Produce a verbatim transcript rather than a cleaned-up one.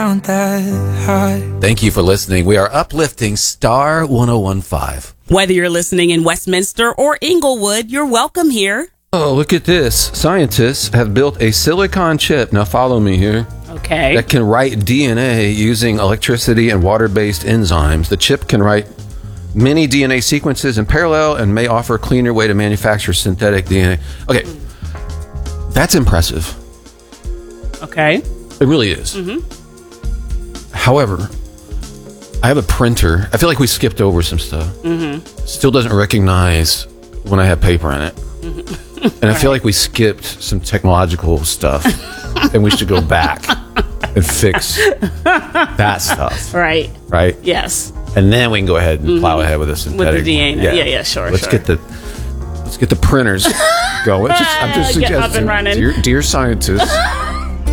sound that high. Thank you for listening. We are uplifting Star one oh one five. Whether you're listening in Westminster or Inglewood, you're welcome here. Oh, look at this. Scientists have built a silicon chip. Now follow me here. Okay. That can write D N A using electricity and water-based enzymes. The chip can write many D N A sequences in parallel and may offer a cleaner way to manufacture synthetic D N A. Okay. That's impressive. Okay. It really is. Mm-hmm. However, I have a printer. I feel like we skipped over some stuff. Mm-hmm. Still doesn't recognize when I have paper in it. Mm-hmm. And I feel like we skipped some technological stuff. And we should go back and fix that stuff. Right. Right? Yes. And then we can go ahead and Mm-hmm. plow ahead with the synthetic. With the D N A. Yeah, yeah, sure, Let's sure. get the let's get the printers going. Just, I'm just Get up and suggesting, running. dear, dear scientists.